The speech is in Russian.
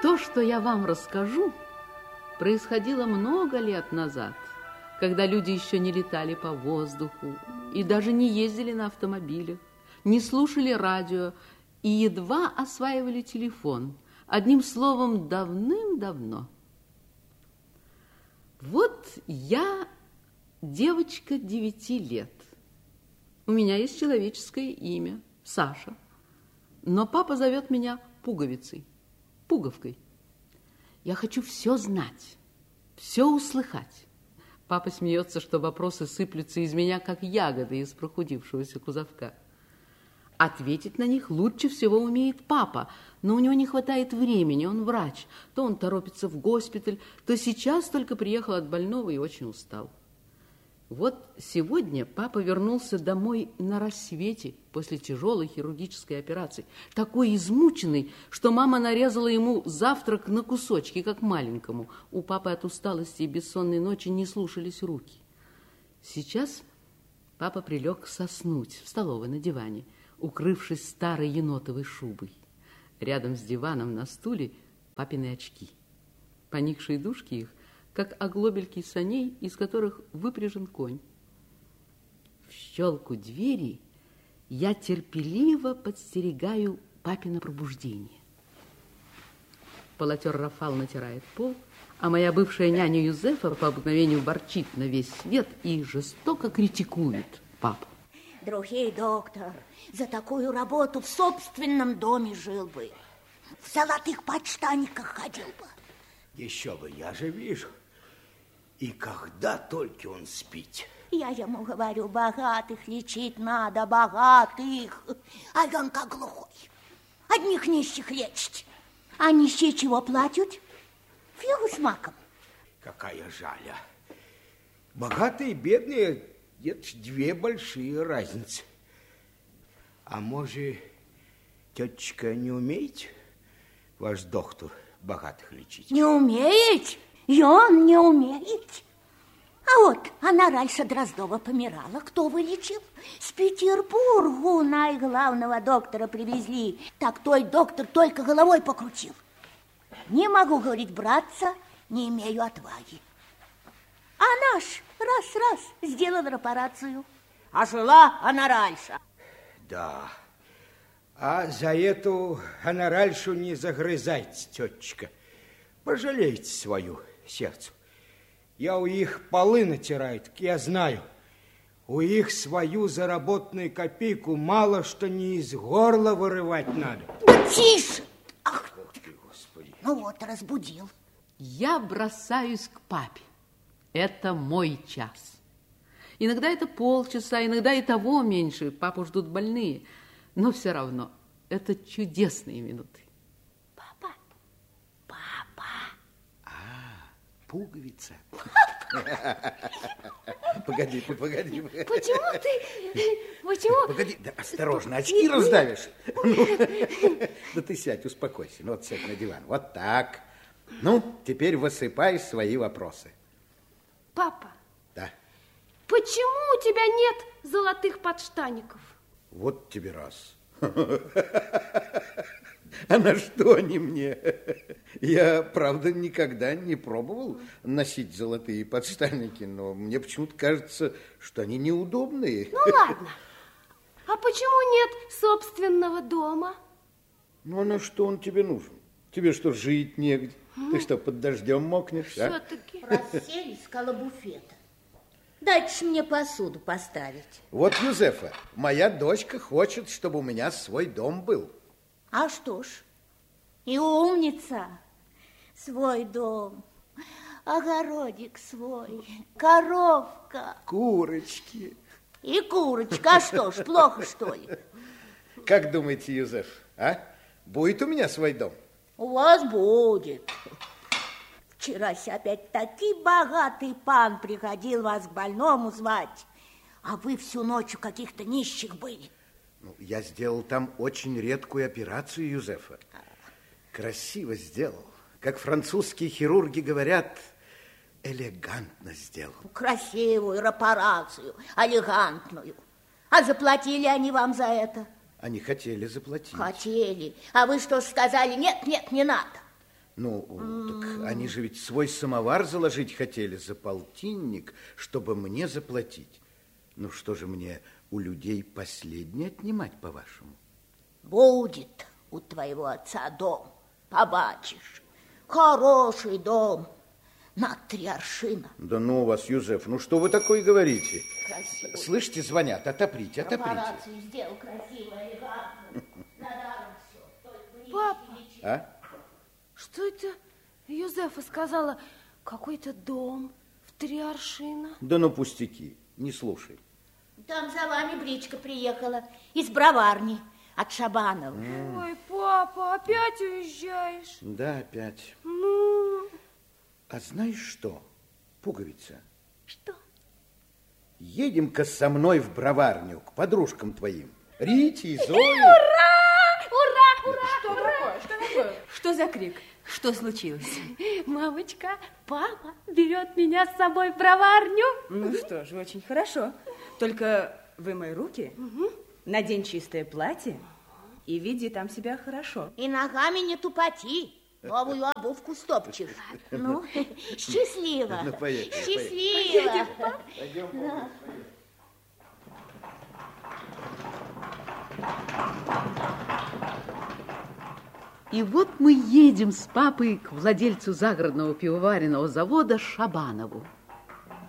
То, что я вам расскажу, происходило много лет назад, когда люди еще не летали по воздуху и даже не ездили на автомобилях, не слушали радио и едва осваивали телефон. Одним словом, давным-давно. Вот я девочка 9 лет. У меня есть человеческое имя – Саша. Но папа зовет меня Пуговицей, Пуговкой. Я хочу все знать, все услыхать. Папа смеется, что вопросы сыплются из меня, как ягоды из прохудившегося кузовка. Ответить на них лучше всего умеет папа, но у него не хватает времени, он врач. То он торопится в госпиталь, то сейчас только приехал от больного и очень устал. Вот сегодня папа вернулся домой на рассвете после тяжелой хирургической операции, такой измученный, что мама нарезала ему завтрак на кусочки, как маленькому. У папы от усталости и бессонной ночи не слушались руки. Сейчас папа прилег соснуть в столовой на диване, укрывшись старой енотовой шубой. Рядом с диваном на стуле папины очки. Поникшие дужки их, как оглобельки саней, из которых выпряжен конь. В щелку двери я терпеливо подстерегаю папино пробуждение. Полотер Рафал натирает пол, а моя бывшая няня Юзефа по обыкновению ворчит на весь свет и жестоко критикует папу. Другой доктор за такую работу в собственном доме жил бы, в золотых подштаниках ходил бы. Еще бы, я же вижу. И когда только он спит. Я ему говорю, богатых лечить надо, богатых. А он как глухой. Одних нищих лечить. А нищие чего платят? Фигу с маком. Какая жаля. Богатые и бедные, это ж две большие разницы. А может, тетечка, не умеете, ваш доктор, богатых лечить? Не умеет? И он не умеет. А вот она раньше Дроздова помирала. Кто вылечил? С Петербургу наиглавного доктора привезли. Так той доктор только головой покрутил. Не могу, говорить, браться, не имею отваги. А наш раз-раз сделал операцию. А жила она раньше. Да. А за эту гоноральшу не загрызайте, тетечка. Пожалейте свою сердцу. Я у их полы натираю, так я знаю. У их свою заработанную копейку мало что не из горла вырывать надо. Да тише! Ах, Господи. Ну вот, разбудил. Я бросаюсь к папе. Это мой час. Иногда это полчаса, иногда и того меньше. Папу ждут больные. Но все равно это чудесные минуты. Папа, папа. Пуговица. Погоди. Почему? Погоди, да осторожно, очки раздавишь. Да ты сядь, успокойся. Ну вот сядь на диван. Вот так. Ну, теперь высыпай свои вопросы. Папа. Да. Почему у тебя нет золотых подштаников? Вот тебе раз. А на что они мне? Я, правда, никогда не пробовал носить золотые подштанники, но мне почему-то кажется, что они неудобные. Ну, ладно. А почему нет собственного дома? Ну, а на что он тебе нужен? Тебе что, жить негде? Ты что, под дождем мокнешь? Все-таки. Расселись около буфета. Дайте мне посуду поставить. Вот, Юзефа, моя дочка хочет, чтобы у меня свой дом был. А что ж, и умница. Свой дом, огородик свой, коровка. Курочки. И курочка. А что ж, плохо, что ли? Как думаете, Юзеф, а? Будет у меня свой дом? У вас будет. Вчерась опять такой богатый пан приходил вас к больному звать, а вы всю ночь у каких-то нищих были. Ну, я сделал там очень редкую операцию, Юзефа. Красиво сделал. Как французские хирурги говорят, элегантно сделал. Красивую операцию, элегантную. А заплатили они вам за это? Они хотели заплатить. Хотели. А вы что ж сказали? Нет, не надо. Ну, так они же ведь свой самовар заложить хотели за полтинник, чтобы мне заплатить. Ну, что же мне у людей последнее отнимать, по-вашему? Будет у твоего отца дом, побачишь. Хороший дом на 3 аршина. Да ну у вас, Юзеф, ну что вы такое говорите? Красиво. Слышите, звонят, отоприте, отоприте. Корпорацию сделал красиво, элегантно. Надаром все. Только Папа. А? Что это Юзефа сказала? Какой-то дом в 3 аршина. Да ну пустяки, не слушай. Там за вами бричка приехала из броварни от Шабанова. Ой, папа, опять уезжаешь? Да, опять. Ну, А знаешь что, пуговица? что? Едем-ка со мной в броварню к подружкам твоим. Рите и Зое. Что такое? Что за крик? Что случилось? Мамочка, папа берет меня с собой в броварню. Ну что ж, очень хорошо. Только вымой руки, надень чистое платье и веди там себя хорошо. И ногами не тупоти. Новую обувку стопчешь. Ну, счастливо. Ну, поехали, Счастливо. Пойдем. И вот мы едем с папой к владельцу загородного пивоваренного завода Шабанову.